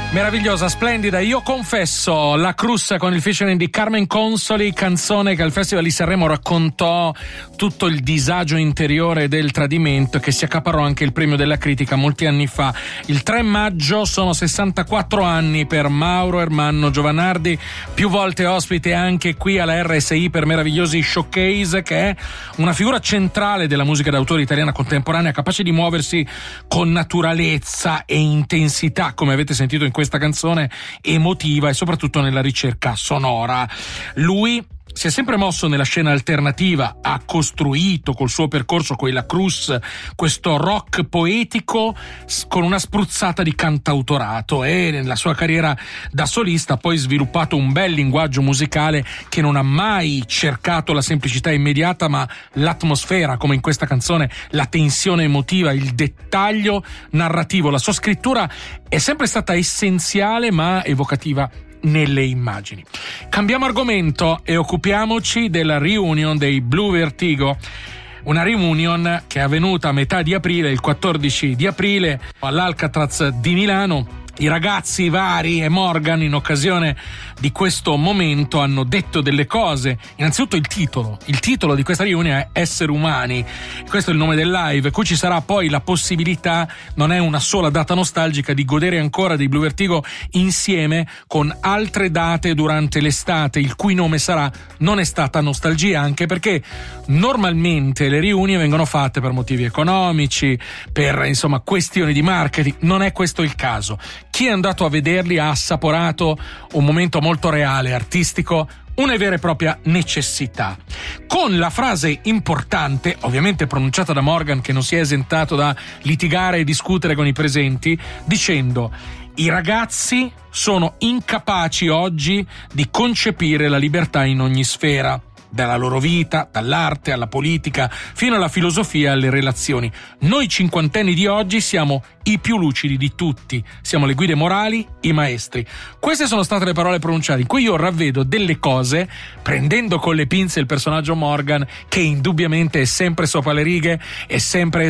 Meravigliosa, splendida. Io confesso, La Cruz con il featuring di Carmen Consoli, canzone che al Festival di Sanremo raccontò tutto il disagio interiore del tradimento, che si accaparrò anche il premio della critica molti anni fa. Il 3 maggio sono 64 anni per Mauro Ermanno Giovanardi, più volte ospite anche qui alla RSI per meravigliosi showcase, che è una figura centrale della musica d'autore italiana contemporanea, capace di muoversi con naturalezza e intensità, come avete sentito in questa canzone, emotiva e soprattutto nella ricerca sonora. Lui si è sempre mosso nella scena alternativa, ha costruito col suo percorso con La Cruz questo rock poetico con una spruzzata di cantautorato, e nella sua carriera da solista ha poi sviluppato un bel linguaggio musicale che non ha mai cercato la semplicità immediata, ma l'atmosfera, come in questa canzone, la tensione emotiva, il dettaglio narrativo. La sua scrittura è sempre stata essenziale ma evocativa nelle immagini. Cambiamo argomento e occupiamoci della reunion dei Blue Vertigo. Una reunion che è avvenuta a metà di aprile, il 14 di aprile, all'Alcatraz di Milano. I ragazzi Vari e Morgan, in occasione di questo momento, hanno detto delle cose. Innanzitutto il titolo di questa riunione è Esseri Umani. Questo è il nome del live, cui ci sarà poi la possibilità, non è una sola data nostalgica, di godere ancora dei Blue Vertigo insieme con altre date durante l'estate, il cui nome sarà Non è stata nostalgia, anche perché normalmente le riunioni vengono fatte per motivi economici, per insomma questioni di marketing. Non è questo il caso. Chi è andato a vederli ha assaporato un momento molto reale, artistico, una vera e propria necessità. Con la frase importante, ovviamente pronunciata da Morgan, che non si è esentato da litigare e discutere con i presenti, dicendo: i ragazzi sono incapaci oggi di concepire la libertà in ogni sfera, dalla loro vita, dall'arte alla politica, fino alla filosofia e alle relazioni. Noi cinquantenni di oggi siamo i più lucidi di tutti, siamo le guide morali, i maestri. Queste sono state le parole pronunciate, in cui io ravvedo delle cose, prendendo con le pinze il personaggio Morgan, che indubbiamente è sempre sopra le righe, è sempre